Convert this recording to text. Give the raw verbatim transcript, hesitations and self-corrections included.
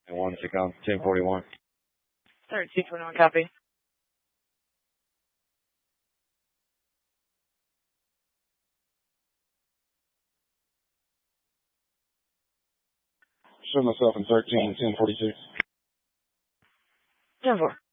One to come, ten forty-one. thirteen twenty-one, copy. Show myself in thirteen, ten forty-six. ten four.